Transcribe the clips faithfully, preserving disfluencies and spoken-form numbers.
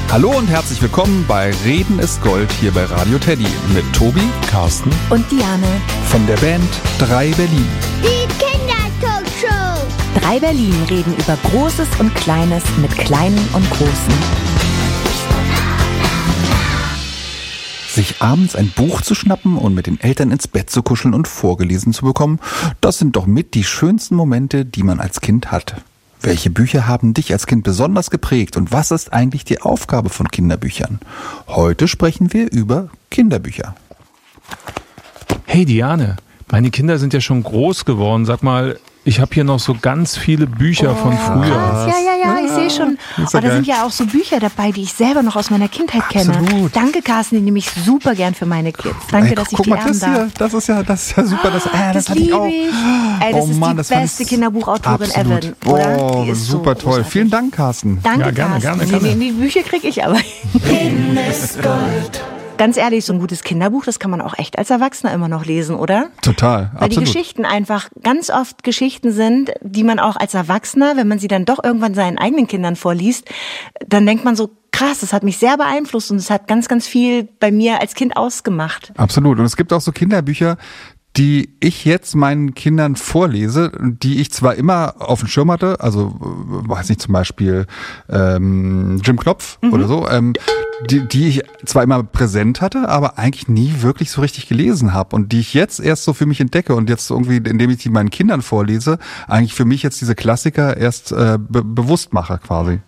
Hallo und herzlich willkommen bei Reden ist Gold hier bei Radio Teddy mit Tobi, Carsten und Diane von der Band drei Berlin. Die Kindertalkshow. drei Berlin reden über Großes und Kleines mit Kleinen und Großen. Sich abends ein Buch zu schnappen und mit den Eltern ins Bett zu kuscheln und vorgelesen zu bekommen, das sind doch mit die schönsten Momente, die man als Kind hat. Welche Bücher haben dich als Kind besonders geprägt und was ist eigentlich die Aufgabe von Kinderbüchern? Heute sprechen wir über Kinderbücher. Hey Diane, meine Kinder sind ja schon groß geworden. Sag mal, ich habe hier noch so ganz viele Bücher oh, von früher. Krass. Ja, ja, ja, ich sehe schon. Oh, da geil. Sind ja auch so Bücher dabei, die ich selber noch aus meiner Kindheit kenne. Absolut. Danke, Carsten, die nehme ich super gern für meine Kids. Danke, Ey, dass ich guck die mal, erben das darf. Hier, das ist ja, das ist ja super. Das, äh, das, das hatte ich auch. Ich. Ey, das oh, ist Mann, die das beste Kinderbuchautorin absolut. ever, oder? Oh, die ist super so toll. großartig. Vielen Dank, Carsten. Danke, ja, gerne, Carsten. Gerne, gerne. Die, die Bücher kriege ich aber. Reden ist Gold. Ganz ehrlich, so ein gutes Kinderbuch, das kann man auch echt als Erwachsener immer noch lesen, oder? Total, Weil absolut. die Geschichten einfach ganz oft Geschichten sind, die man auch als Erwachsener, wenn man sie dann doch irgendwann seinen eigenen Kindern vorliest, dann denkt man so, krass, das hat mich sehr beeinflusst und es hat ganz, ganz viel bei mir als Kind ausgemacht. Absolut. Und es gibt auch so Kinderbücher, die ich jetzt meinen Kindern vorlese, die ich zwar immer auf dem Schirm hatte, also weiß nicht, zum Beispiel ähm, Jim Knopf mhm. oder so, ähm, die, die ich zwar immer präsent hatte, aber eigentlich nie wirklich so richtig gelesen habe und die ich jetzt erst so für mich entdecke und jetzt irgendwie, indem ich die meinen Kindern vorlese, eigentlich für mich jetzt diese Klassiker erst äh, be- bewusst mache quasi.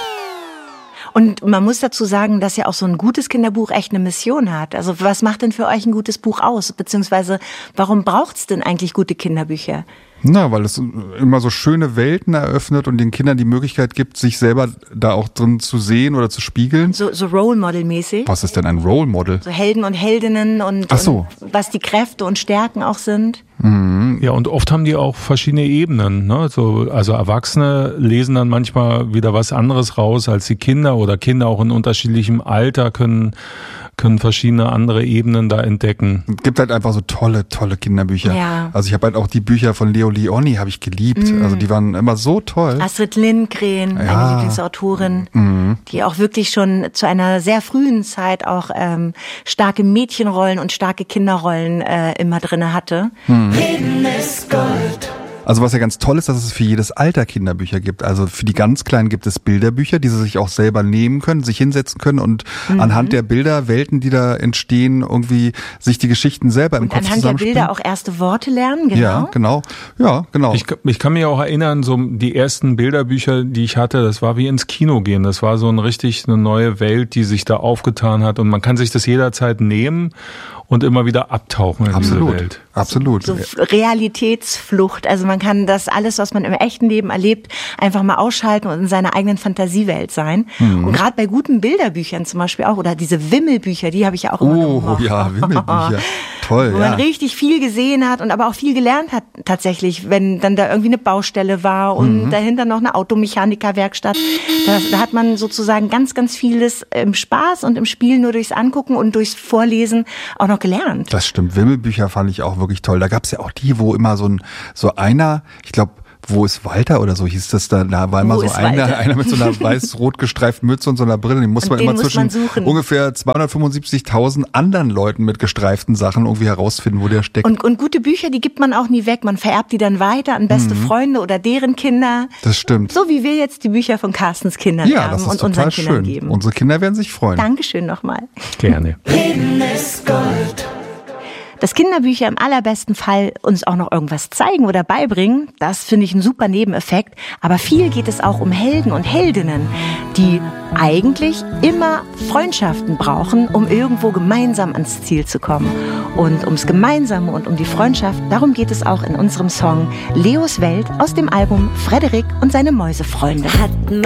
Und man muss dazu sagen, dass ja auch so ein gutes Kinderbuch echt eine Mission hat. Also was macht denn für euch ein gutes Buch aus? Beziehungsweise warum braucht's denn eigentlich gute Kinderbücher? Na, weil es immer so schöne Welten eröffnet und den Kindern die Möglichkeit gibt, sich selber da auch drin zu sehen oder zu spiegeln. So, so Role Model-mäßig? Was ist denn ein Role Model? So Helden und Heldinnen und, Ach so. und was die Kräfte und Stärken auch sind. Mhm. Ja, und oft haben die auch verschiedene Ebenen. Ne? So, also Erwachsene lesen dann manchmal wieder was anderes raus als die Kinder oder Kinder auch in unterschiedlichem Alter können können verschiedene andere Ebenen da entdecken. Es gibt halt einfach so tolle, tolle Kinderbücher. Ja. Also ich habe halt auch die Bücher von Leo Lionni, habe ich geliebt. Mm. Also die waren immer so toll. Astrid Lindgren, Ja. meine Lieblingsautorin, mm. die auch wirklich schon zu einer sehr frühen Zeit auch ähm, starke Mädchenrollen und starke Kinderrollen äh, immer drinne hatte. Mm. Reden ist Gold. Also was ja ganz toll ist, dass es für jedes Alter Kinderbücher gibt. Also für die ganz Kleinen gibt es Bilderbücher, die sie sich auch selber nehmen können, sich hinsetzen können und mhm. anhand der Bilder, Welten, die da entstehen, irgendwie sich die Geschichten selber im und Kopf anhand der Bilder auch erste Worte lernen, genau. Ja, genau. Ja, genau. Ich, ich kann mich auch erinnern, so die ersten Bilderbücher, die ich hatte, das war wie ins Kino gehen. Das war so ein richtig eine neue Welt, die sich da aufgetan hat und man kann sich das jederzeit nehmen und immer wieder abtauchen in Absolut. diese Welt. Absolut. So Realitätsflucht. Also man kann das alles, was man im echten Leben erlebt, einfach mal ausschalten und in seiner eigenen Fantasiewelt sein. Mhm. Und gerade bei guten Bilderbüchern zum Beispiel auch, oder diese Wimmelbücher, die habe ich ja auch immer Oh, gemocht. ja, Wimmelbücher. Toll, Wo ja. man richtig viel gesehen hat und aber auch viel gelernt hat tatsächlich, wenn dann da irgendwie eine Baustelle war und mhm. dahinter noch eine Automechanikerwerkstatt. Da, da hat man sozusagen ganz, ganz vieles im Spaß und im Spiel nur durchs Angucken und durchs Vorlesen auch noch gelernt. Das stimmt. Wimmelbücher fand ich auch wirklich toll. Da gab's ja auch die, wo immer so ein so einer, ich glaube, wo ist Walter oder so hieß das da, da war immer Wo so ist einer, Walter? einer mit so einer weiß-rot gestreiften Mütze und so einer Brille, den muss Und man den immer muss zwischen man suchen. ungefähr zweihundertfünfundsiebzigtausend anderen Leuten mit gestreiften Sachen irgendwie herausfinden, wo der steckt. Und, und gute Bücher, die gibt man auch nie weg. Man vererbt die dann weiter an beste Mhm. Freunde oder deren Kinder. Das stimmt. So wie wir jetzt die Bücher von Carstens Kindern Ja, erben das ist und total unseren Kindern schön. geben. Unsere Kinder werden sich freuen. Dankeschön nochmal. Gerne. Reden ist Gold. Dass Kinderbücher im allerbesten Fall uns auch noch irgendwas zeigen oder beibringen, das finde ich ein super Nebeneffekt. Aber viel geht es auch um Helden und Heldinnen, die eigentlich immer Freundschaften brauchen, um irgendwo gemeinsam ans Ziel zu kommen. Und ums Gemeinsame und um die Freundschaft, darum geht es auch in unserem Song Leos Welt aus dem Album Frederik und seine Mäusefreunde. Hat